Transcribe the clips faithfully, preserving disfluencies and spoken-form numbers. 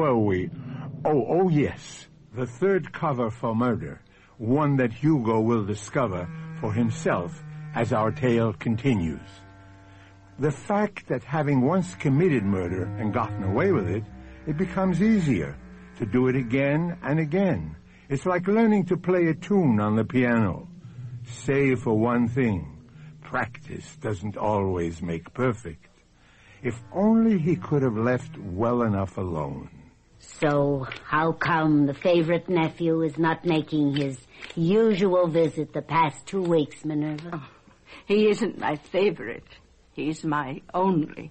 were we? Oh, oh yes. The third cover for murder. One that Hugo will discover for himself as our tale continues. The fact that having once committed murder and gotten away with it, it becomes easier to do it again and again. It's like learning to play a tune on the piano. Save for one thing, practice doesn't always make perfect. If only he could have left well enough alone. So, how come the favorite nephew is not making his usual visit the past two weeks, Minerva? Oh, he isn't my favorite. He's my only.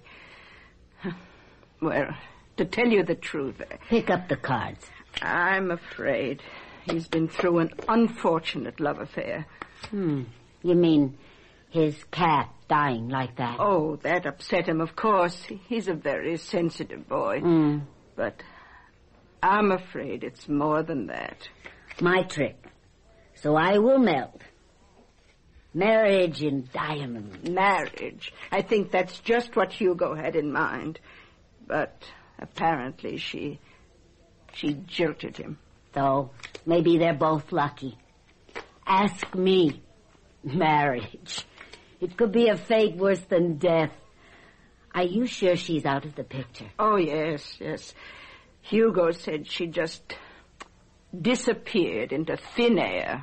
Well, to tell you the truth... Pick up the cards. I'm afraid he's been through an unfortunate love affair. Hmm. You mean his cat dying like that? Oh, that upset him, of course. He's a very sensitive boy. Mm. But I'm afraid it's more than that. My trick. So I will melt. Marriage in diamonds. Marriage. I think that's just what Hugo had in mind. But apparently she... she jilted him. So maybe they're both lucky. Ask me. Marriage. It could be a fate worse than death. Are you sure she's out of the picture? Oh, yes, yes. Hugo said she just disappeared into thin air.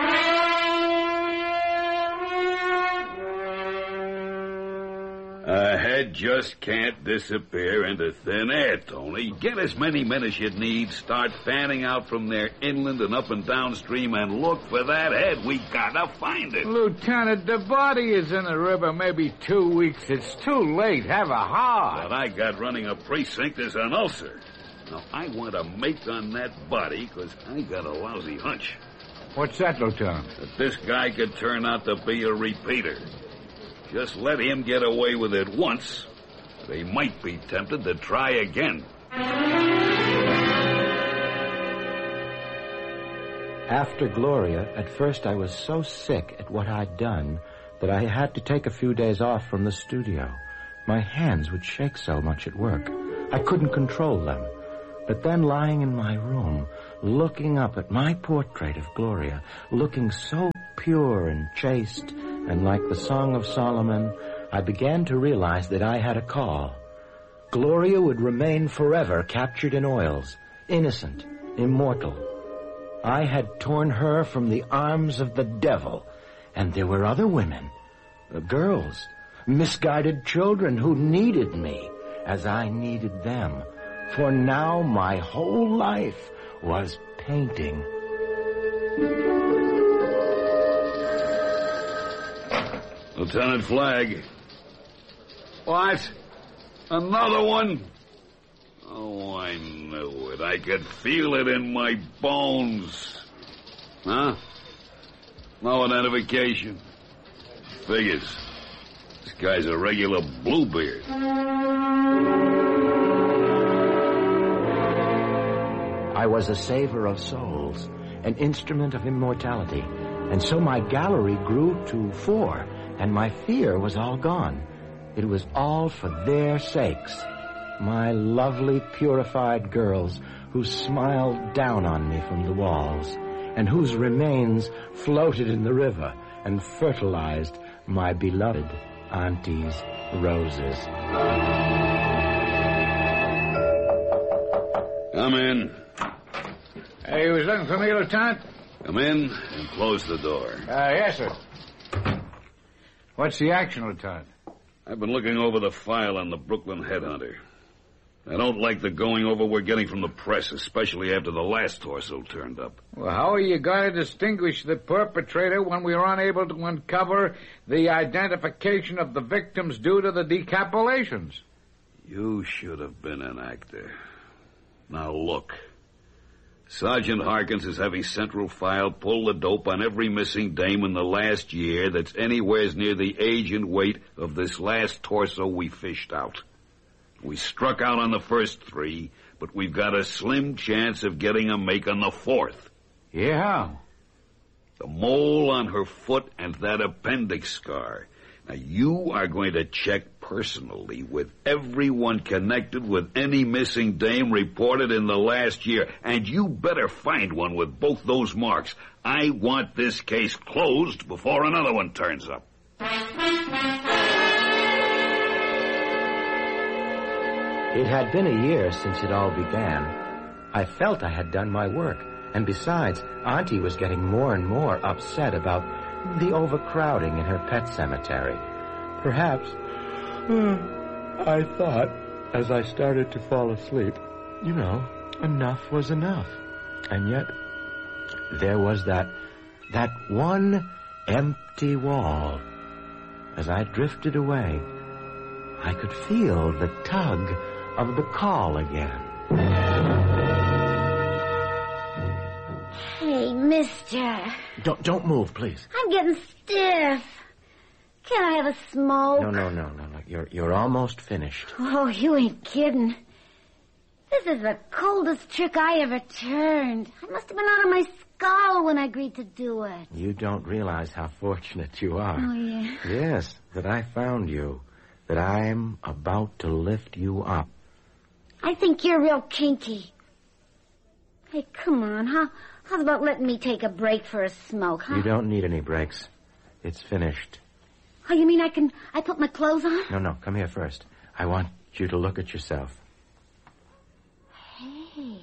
A head just can't disappear into thin air, Tony. Get as many men as you need, start fanning out from there inland and up and downstream, and look for that head. We gotta find it. Lieutenant, the body is in the river maybe two weeks. It's too late. Have a heart. What I got running a precinct is an ulcer. Now, I want to make on that body because I got a lousy hunch. What's that, Lieutenant? That this guy could turn out to be a repeater. Just let him get away with it once. They might be tempted to try again. After Gloria, at first I was so sick at what I'd done that I had to take a few days off from the studio. My hands would shake so much at work. I couldn't control them. But then lying in my room, looking up at my portrait of Gloria, looking so pure and chaste, and like the Song of Solomon, I began to realize that I had a call. Gloria would remain forever captured in oils, innocent, immortal. I had torn her from the arms of the devil, and there were other women, uh, girls, misguided children who needed me as I needed them. For now my whole life was painting. Lieutenant Flagg. What? Another one? Oh, I knew it. I could feel it in my bones. Huh? No identification. Figures. This guy's a regular Bluebeard. I was a saver of souls, an instrument of immortality, and so my gallery grew to four, and my fear was all gone. It was all for their sakes, my lovely, purified girls who smiled down on me from the walls, and whose remains floated in the river and fertilized my beloved auntie's roses. Come in. Hey, you was looking for me, Lieutenant? Come in and close the door. Uh, yes, sir. What's the action, Lieutenant? I've been looking over the file on the Brooklyn headhunter. I don't like the going over we're getting from the press, especially after the last torso turned up. Well, how are you going to distinguish the perpetrator when we were unable to uncover the identification of the victims due to the decapitations? You should have been an actor. Now look. Sergeant Harkins is having Central File pull the dope on every missing dame in the last year that's anywheres near the age and weight of this last torso we fished out. We struck out on the first three, but we've got a slim chance of getting a make on the fourth. Yeah? The mole on her foot and that appendix scar. Now, you are going to check personally with everyone connected with any missing dame reported in the last year. And you better find one with both those marks. I want this case closed before another one turns up. It had been a year since it all began. I felt I had done my work. And besides, Auntie was getting more and more upset about the overcrowding in her pet cemetery. Perhaps, I thought, as I started to fall asleep, you know, enough was enough. And yet, there was that, that one empty wall. As I drifted away, I could feel the tug of the call again. Hey, mister. Don't, don't move, please. I'm getting stiff. Can I have a smoke? No, no, no, no, no. You're, you're almost finished. Oh, you ain't kidding. This is the coldest trick I ever turned. I must have been out of my skull when I agreed to do it. You don't realize how fortunate you are. Oh, yeah? Yes, that I found you. That I'm about to lift you up. I think you're real kinky. Hey, come on, huh? How's about letting me take a break for a smoke, huh? You don't need any breaks. It's finished. Oh, you mean I can... I put my clothes on? No, no, come here first. I want you to look at yourself. Hey.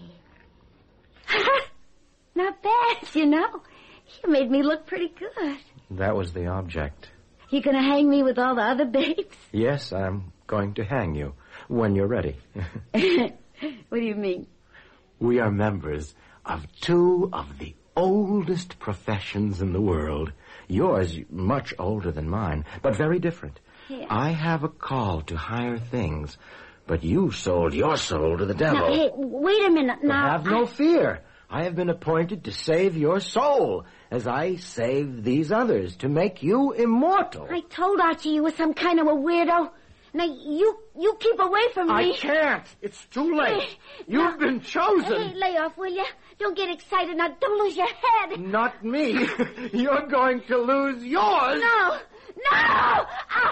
Not bad, you know. You made me look pretty good. That was the object. You gonna hang me with all the other babes? Yes, I'm going to hang you when you're ready. What do you mean? We are members of two of the oldest professions in the world. Yours much older than mine, but very different. Yeah. I have a call to higher things, but you sold your soul to the devil. Now, hey, wait a minute. But Now, have no I... fear. I have been appointed to save your soul, as I saved these others, to make you immortal. I told Archie you were some kind of a weirdo. Now, you you keep away from me. I can't. It's too late. Hey, You've now, been chosen. Hey, lay off, will you? Don't get excited. Now, don't lose your head. Not me. You're going to lose yours. No. No! Ah!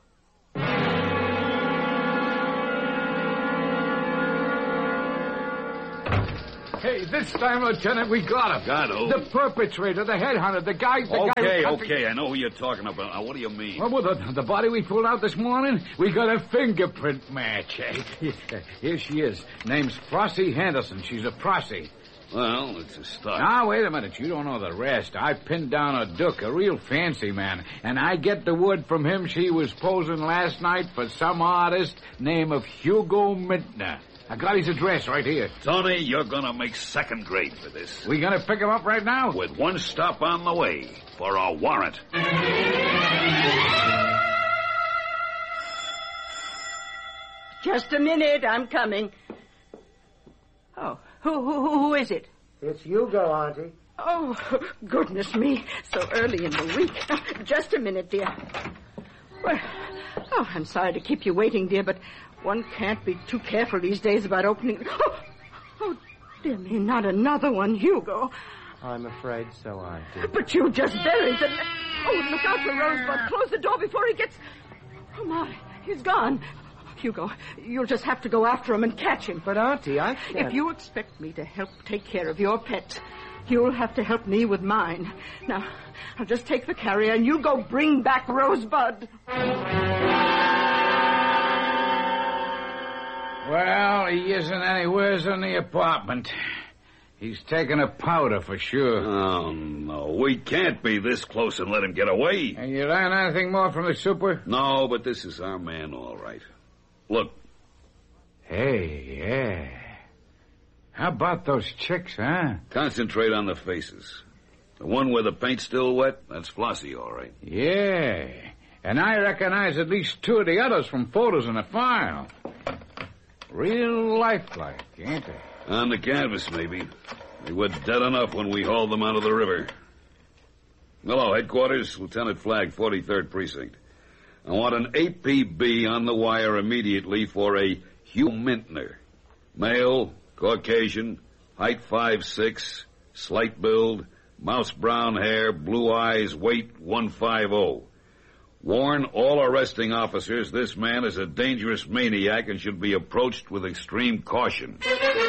Hey, this time, Lieutenant, we got him. Got who? The perpetrator, the headhunter, the guy... The Okay, guy who cut okay, the... I know who you're talking about. Now, what do you mean? Well, well, the, the body we pulled out this morning, we got a fingerprint match. Here she is. Name's Flossie Henderson. She's a prossy. Well, it's a start. Now, wait a minute. You don't know the rest. I pinned down a Duke, a real fancy man, and I get the word from him she was posing last night for some artist named of Hugo Mintner. I got his address right here. Tony, you're gonna make second grade for this. We gonna pick him up right now? With one stop on the way for a warrant. Just a minute, I'm coming. Oh, who, who, who is it? It's Hugo, Auntie. Oh, goodness me, so early in the week. Just a minute, dear. Well, oh, I'm sorry to keep you waiting, dear, but one can't be too careful these days about opening... Oh, oh dear me, not another one, Hugo. I'm afraid so, Auntie. But you just buried the... Oh, look out for Rosebud. Close the door before he gets... Oh, my, he's gone. Hugo, you'll just have to go after him and catch him. But, Auntie, I can't... If you expect me to help take care of your pet, you'll have to help me with mine. Now, I'll just take the carrier and you go bring back Rosebud. Well, he isn't anywheres in the apartment. He's taking a powder for sure. Oh, no. We can't be this close and let him get away. And you learn anything more from the super? No, but this is our man, all right. Look. Hey, yeah. How about those chicks, huh? Concentrate on the faces. The one where the paint's still wet, that's Flossie, all right. Yeah. And I recognize at least two of the others from photos in the file. Real lifelike, ain't they? On the canvas, maybe. They were dead enough when we hauled them out of the river. Hello, headquarters, Lieutenant Flagg, forty-third Precinct. I want an A P B on the wire immediately for a Hugh Mintner. Male, Caucasian, height five six, slight build, mouse brown hair, blue eyes, weight one fifty. Warn all arresting officers this man is a dangerous maniac and should be approached with extreme caution.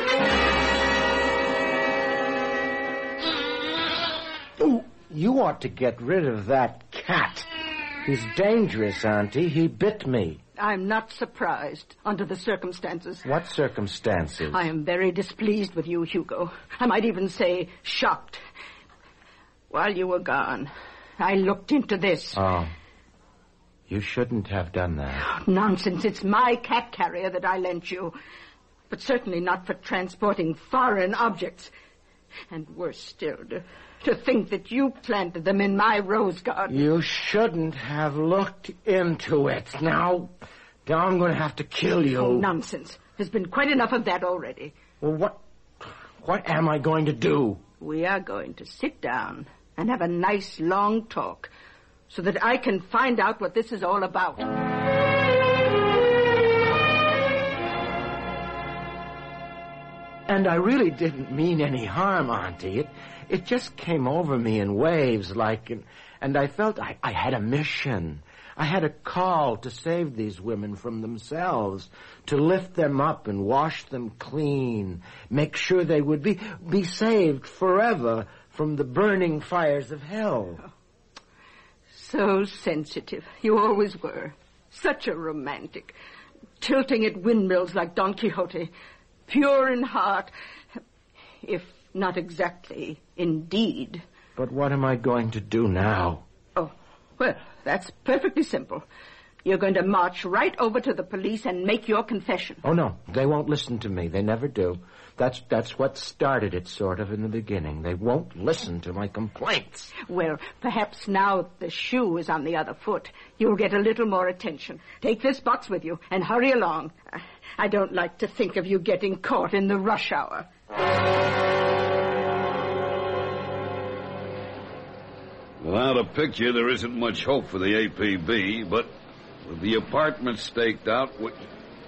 Oh, you ought to get rid of that cat. He's dangerous, Auntie. He bit me. I'm not surprised under the circumstances. What circumstances? I am very displeased with you, Hugo. I might even say shocked. While you were gone, I looked into this. Oh. You shouldn't have done that. Nonsense. It's my cat carrier that I lent you. But certainly not for transporting foreign objects. And worse still, to, to think that you planted them in my rose garden. You shouldn't have looked into it. Now, now I'm going to have to kill you. Oh, nonsense. There's been quite enough of that already. Well, what, what am I going to do? We are going to sit down and have a nice long talk so that I can find out what this is all about. And I really didn't mean any harm, Auntie. It, it just came over me in waves, like, and, and I felt I, I had a mission. I had a call to save these women from themselves, to lift them up and wash them clean, make sure they would be, be saved forever from the burning fires of hell. So sensitive. You always were. Such a romantic. Tilting at windmills like Don Quixote. Pure in heart, if not exactly in deed. But what am I going to do now? Oh, well, that's perfectly simple. You're going to march right over to the police and make your confession. Oh, no, they won't listen to me. They never do. That's that's what started it, sort of, in the beginning. They won't listen to my complaints. Well, perhaps now the shoe is on the other foot, you'll get a little more attention. Take this box with you and hurry along. I don't like to think of you getting caught in the rush hour. Without a picture, there isn't much hope for the A P B, but with the apartment staked out... We...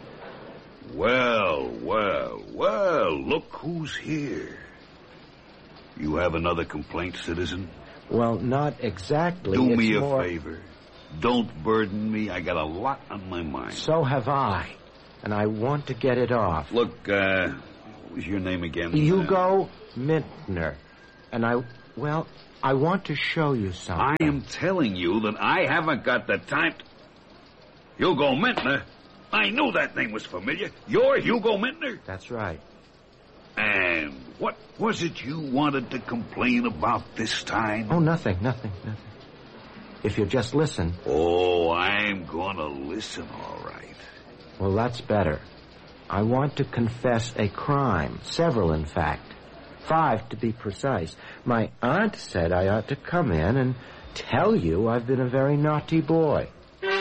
Well, well, well, look who's here. You have another complaint, citizen? Well, not exactly. Do It's me a more... favor. Don't burden me. I got a lot on my mind. So have I. And I want to get it off. Look, uh, what was your name again? Hugo Mintner. And I, well, I want to show you something. I am telling you that I haven't got the time to... Hugo Mintner? I knew that name was familiar. You're Hugo Mintner? That's right. And what was it you wanted to complain about this time? Oh, nothing, nothing, nothing. If you just listen. Oh, I'm gonna listen, all right. Well, that's better. I want to confess a crime. Several, in fact. Five, to be precise. My aunt said I ought to come in and tell you I've been a very naughty boy.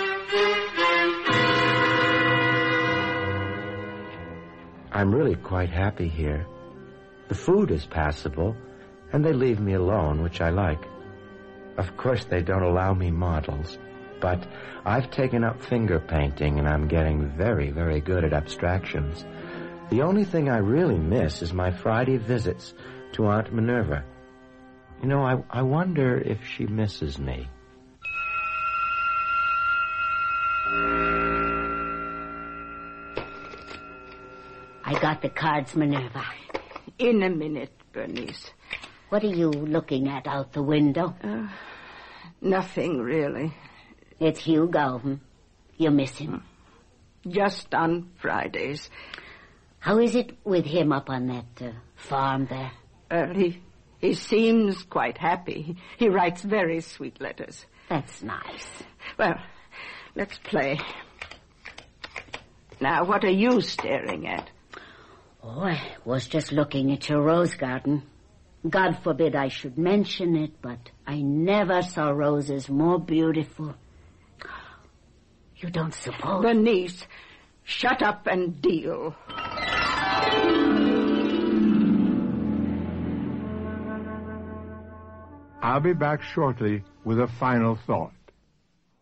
I'm really quite happy here. The food is passable, and they leave me alone, which I like. Of course, they don't allow me models, but I've taken up finger painting, and I'm getting very, very good at abstractions. The only thing I really miss is my Friday visits to Aunt Minerva. You know, I, I wonder if she misses me. I got the cards, Minerva. In a minute, Bernice. What are you looking at out the window? Uh, nothing, really. It's Hugo. Hmm? You miss him? Just on Fridays. How is it with him up on that uh, farm there? Uh, he, he seems quite happy. He writes very sweet letters. That's nice. Well, let's play. Now, what are you staring at? Oh, I was just looking at your rose garden. God forbid I should mention it, but I never saw roses more beautiful. You don't suppose... Bernice, shut up and deal. I'll be back shortly with a final thought.